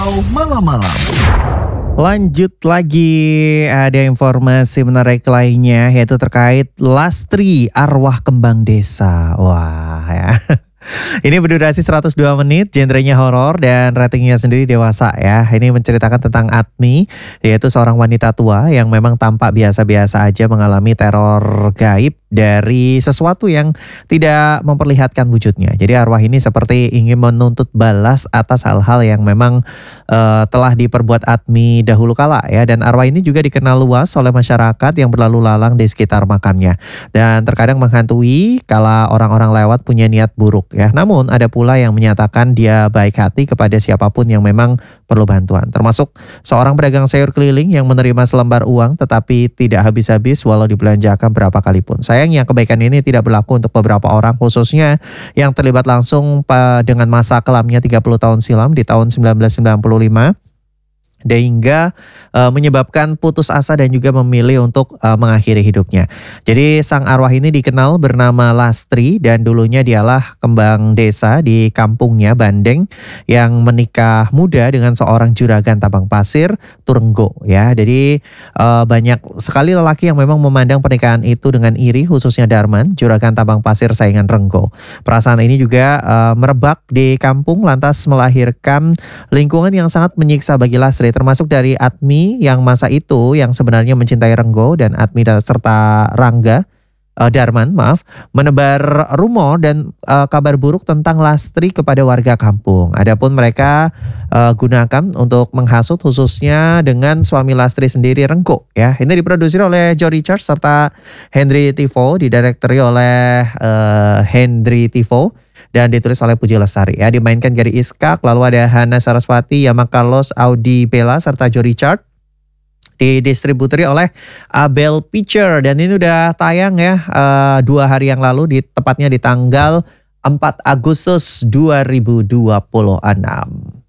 Malam-malam. Lanjut lagi, ada informasi menarik lainnya yaitu terkait Lastri arwah kembang desa. Wah ya. Ini berdurasi 102 menit, genrenya horor dan ratingnya sendiri dewasa ya. Ini menceritakan tentang Atmi, yaitu seorang wanita tua yang memang tampak biasa-biasa aja mengalami teror gaib dari sesuatu yang tidak memperlihatkan wujudnya. Jadi arwah ini seperti ingin menuntut balas atas hal-hal yang memang telah diperbuat Atmi dahulu kala ya. Dan arwah ini juga dikenal luas oleh masyarakat yang berlalu lalang di sekitar makamnya. Dan terkadang menghantui kala orang-orang lewat punya niat buruk ya. Namun ada pula yang menyatakan dia baik hati kepada siapapun yang memang perlu bantuan. Termasuk seorang pedagang sayur keliling yang menerima selembar uang tetapi tidak habis-habis walau dibelanjakan berapa kali pun. Sayangnya kebaikan ini tidak berlaku untuk beberapa orang khususnya yang terlibat langsung dengan masa kelamnya 30 tahun silam di tahun 1995. Hingga menyebabkan putus asa dan juga memilih untuk mengakhiri hidupnya. Jadi sang arwah ini dikenal bernama Lastri dan dulunya dialah kembang desa di kampungnya Bandeng yang menikah muda dengan seorang juragan tambang pasir Turenggo ya. Jadi banyak sekali lelaki yang memang memandang pernikahan itu dengan iri, khususnya Darman, juragan tambang pasir saingan Renggo. Perasaan ini juga merebak di kampung lantas melahirkan lingkungan yang sangat menyiksa bagi Lastri, termasuk dari Atmi yang masa itu yang sebenarnya mencintai Renggo dan Atmi serta Darman menebar rumor dan kabar buruk tentang Lastri kepada warga kampung. Adapun mereka gunakan untuk menghasut khususnya dengan suami Lastri sendiri Renggo ya. Ini diproduksi oleh Joe Richards serta Henry Tivo, didirektori oleh Henry Tivo dan ditulis oleh Puji Lestari ya. Dimainkan Gary Iskak, lalu ada Hana Saraswati, Yama Carlos, Audi Bella serta Joe Richard. Didistributeri oleh Abel Picture dan ini udah tayang ya 2 hari yang lalu, tepatnya di tanggal 4 Agustus 2026.